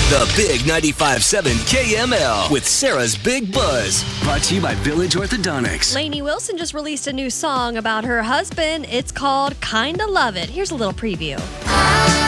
The Big 95.7 KML with Sarah's Big Buzz. Brought to you by Village Orthodontics. Lainey Wilson just released a new song about her husband. It's called Kinda Love It. Here's a little preview.